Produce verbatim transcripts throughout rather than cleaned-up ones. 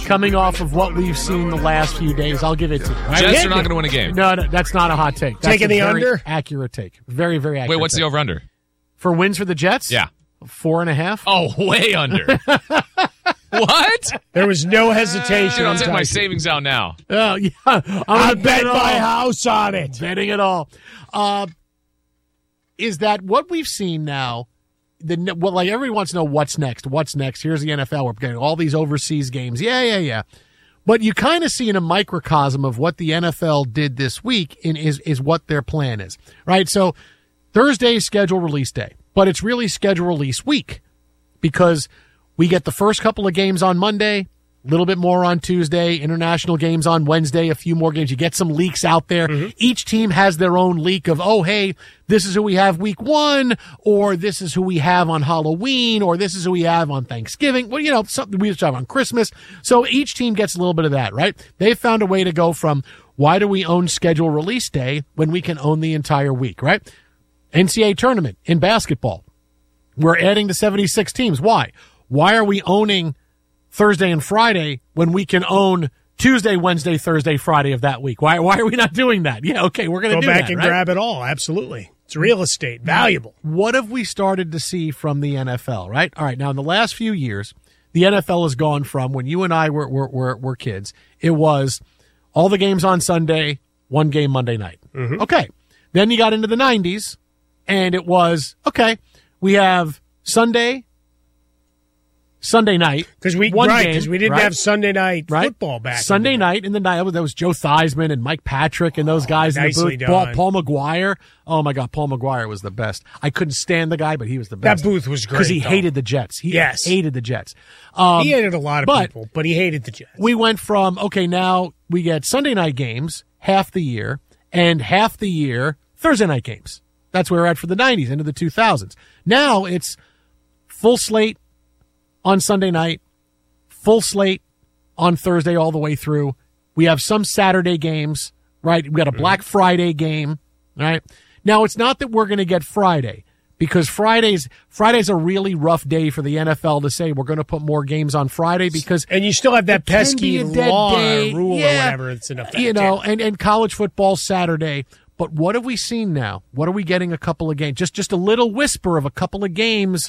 coming off of what we've seen the last few days, I'll give it to you. Jets are not going to win a game. No, no, that's not a hot take. That's Taking a the very under? accurate take. Very, very accurate. Wait, what's take. the over-under? For wins for the Jets? Yeah. Four and a half. Oh, way under. What? There was no hesitation. Dude, I'll on take my Tyson. savings out now. Oh, yeah. I'm I gonna bet it my all. house on it. Betting it all. Uh, is that what we've seen now? The well, like everybody wants to know what's next. What's next? Here's the N F L. We're getting all these overseas games. Yeah, yeah, yeah. But you kind of see in a microcosm of what the N F L did this week in is is what their plan is, right? So Thursday is schedule release day, but it's really schedule release week because we get the first couple of games on Monday, a little bit more on Tuesday, international games on Wednesday, a few more games. You get some leaks out there. Mm-hmm. Each team has their own leak of, oh, hey, this is who we have week one, or this is who we have on Halloween, or this is who we have on Thanksgiving. Well, you know, something we have on Christmas. So each team gets a little bit of that, right? They've found a way to go from why do we own schedule release day when we can own the entire week, right? N C double A tournament in basketball. We're adding to seventy-six teams. Why? Why are we owning Thursday and Friday when we can own Tuesday, Wednesday, Thursday, Friday of that week? Why Why are we not doing that? Yeah, okay, we're going to do that. Go back and right? grab it all. Absolutely. It's real estate. Valuable. What have we started to see from the N F L, right? All right, now in the last few years, the N F L has gone from when you and I were, were, were, were kids, it was all the games on Sunday, one game Monday night. Mm-hmm. Okay. Then you got into the nineties, and it was, okay, we have Sunday, Sunday night. Because we, one right, game, 'cause we didn't right? have Sunday night right? football back. Sunday night in the night, that was Joe Theismann and Mike Patrick and those Oh, guys in the nicely booth. Paul, done. Paul McGuire. Oh, my God, Paul McGuire was the best. I couldn't stand the guy, but he was the That best. booth was great. Because he though. hated the Jets. He Yes. hated the Jets. Um, He hated a lot of but people, but he hated the Jets. we went from, okay, now we get Sunday night games half the year, and half the year Thursday night games. That's where we're at for the nineties, into the two thousands. Now it's full slate on Sunday night, full slate on Thursday all the way through. We have some Saturday games, right? We got a Black Friday game, right? Now, it's not that we're going to get Friday, because Friday's Friday's a really rough day for the N F L to say we're going to put more games on Friday because and you still have that it can pesky be a dead law day. or rule Yeah. or whatever that's in effect. You know, yeah. and, and college football Saturday. But what have we seen now? What are we getting a couple of games? Just just a little whisper of a couple of games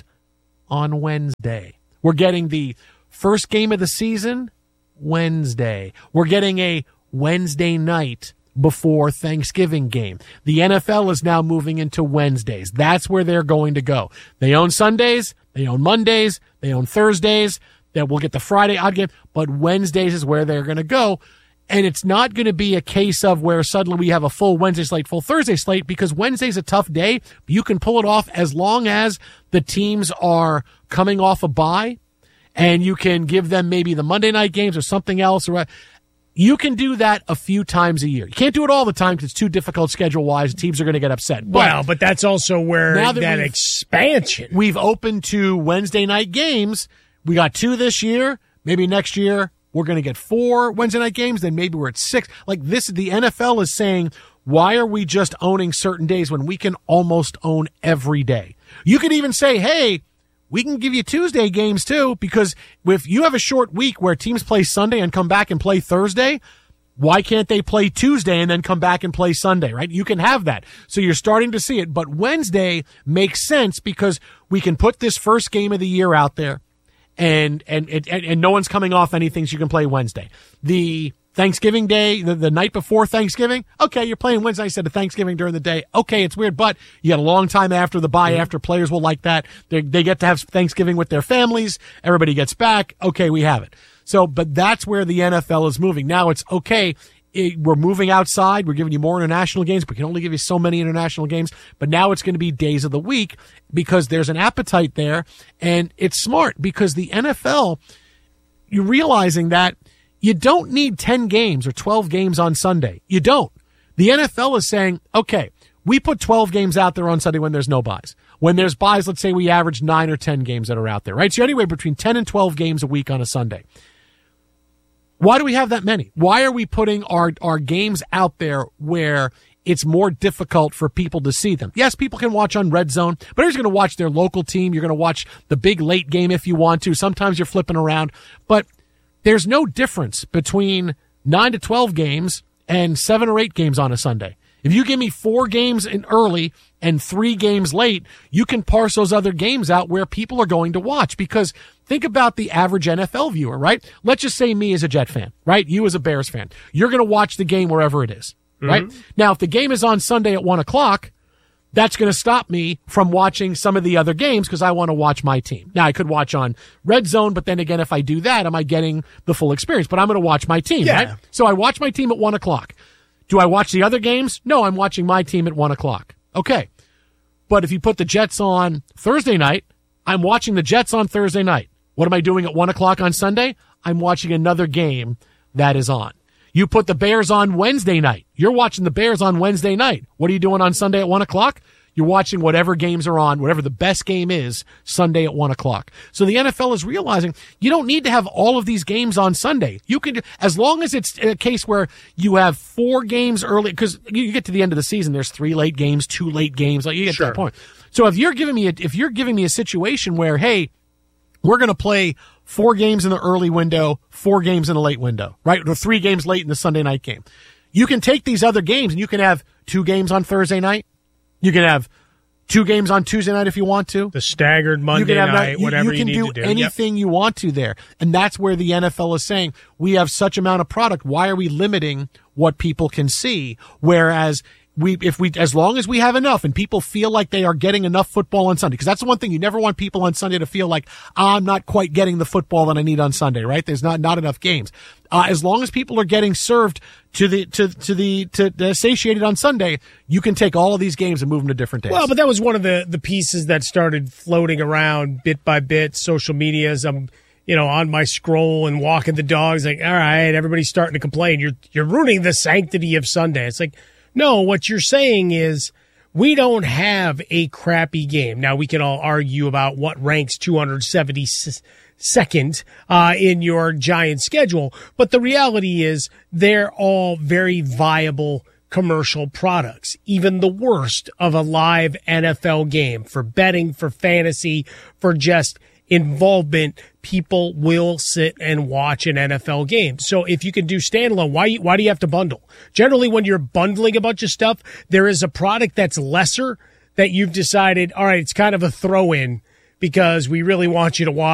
on Wednesday. We're getting the first game of the season Wednesday. We're getting a Wednesday night before Thanksgiving game. The N F L is now moving into Wednesdays. That's where they're going to go. They own Sundays, they own Mondays, they own Thursdays. Then we'll get the Friday odd game, but Wednesdays is where they're going to go. And it's not going to be a case of where suddenly we have a full Wednesday slate, full Thursday slate, because Wednesday's a tough day. But you can pull it off as long as the teams are coming off a bye, and you can give them maybe the Monday night games or something else. Or you can do that a few times a year. You can't do it all the time because it's too difficult schedule-wise. Teams are going to get upset. But well, but that's also where now that, that we've- expansion. we've opened to Wednesday night games. We got two this year. Maybe next year we're going to get four Wednesday night games. Then maybe we're at six. Like this, the N F L is saying, why are we just owning certain days when we can almost own every day? You could even say, hey, we can give you Tuesday games too, because if you have a short week where teams play Sunday and come back and play Thursday, why can't they play Tuesday and then come back and play Sunday, right? You can have that. So you're starting to see it. But Wednesday makes sense because we can put this first game of the year out there. And, and, and, and no one's coming off anything, so you can play Wednesday. The Thanksgiving Day, the, the night before Thanksgiving, okay, you're playing Wednesday instead of Thanksgiving during the day. Okay, it's weird, but you got a long time after the bye, mm-hmm. after players will like that. They they get to have Thanksgiving with their families. Everybody gets back. Okay, we have it. So, but that's where the N F L is moving. Now it's okay. It, we're moving outside. We're giving you more international games. We can only give you so many international games. But now it's going to be days of the week because there's an appetite there. And it's smart because the N F L, you're realizing that you don't need ten games or twelve games on Sunday. You don't. The N F L is saying, okay, we put twelve games out there on Sunday when there's no buys. When there's buys, let's say we average nine or ten games that are out there, right? So anyway, between ten and twelve games a week on a Sunday. Why do we have that many? Why are we putting our, our games out there where it's more difficult for people to see them? Yes, people can watch on Red Zone, but you're going to watch their local team. You're going to watch the big late game if you want to. Sometimes you're flipping around. But there's no difference between nine to twelve games and seven or eight games on a Sunday. If you give me four games in early and three games late, you can parse those other games out where people are going to watch. Because think about the average N F L viewer, right? Let's just say me as a Jet fan, right? You as a Bears fan. You're going to watch the game wherever it is, mm-hmm. right? Now, if the game is on Sunday at one o'clock, that's going to stop me from watching some of the other games because I want to watch my team. Now, I could watch on Red Zone, but then again, if I do that, am I getting the full experience? But I'm going to watch my team, yeah. right? So I watch my team at one o'clock. Do I watch the other games? No, I'm watching my team at one o'clock. Okay. But if you put the Jets on Thursday night, I'm watching the Jets on Thursday night. What am I doing at one o'clock on Sunday? I'm watching another game that is on. You put the Bears on Wednesday night. You're watching the Bears on Wednesday night. What are you doing on Sunday at one o'clock? You're watching whatever games are on, whatever the best game is, Sunday at one o'clock. So the N F L is realizing you don't need to have all of these games on Sunday. You can, as long as it's a case where you have four games early, because you get to the end of the season, there's three late games, two late games, like you get sure. to that point. So if you're giving me a, if you're giving me a situation where, hey, we're going to play four games in the early window, four games in the late window, right? Or three games late in the Sunday night game. You can take these other games and you can have two games on Thursday night. You can have two games on Tuesday night if you want to. The staggered Monday you can have night, you, whatever you can you do, need to do. anything yep. you want to there. And that's where the N F L is saying, we have such amount of product. Why are we limiting what people can see? Whereas we, if we, as long as we have enough and people feel like they are getting enough football on Sunday, because that's the one thing you never want people on Sunday to feel like, I'm not quite getting the football that I need on Sunday, right? There's not, not enough games. Uh, as long as people are getting served to the, to, to the, to the satiated on Sunday, you can take all of these games and move them to different days. Well, but that was one of the, the pieces that started floating around bit by bit, social media as I'm, you know, on my scroll and walking the dogs, like, all right, everybody's starting to complain. You're, you're ruining the sanctity of Sunday. It's like, no, what you're saying is we don't have a crappy game. Now, we can all argue about what ranks two hundred seventy-second uh, in your giant schedule, but the reality is they're all very viable commercial products, even the worst of a live N F L game for betting, for fantasy, for just involvement. People will sit and watch an N F L game. So if you can do standalone, why, why do you have to bundle? Generally, when you're bundling a bunch of stuff, there is a product that's lesser that you've decided, all right, it's kind of a throw-in because we really want you to watch.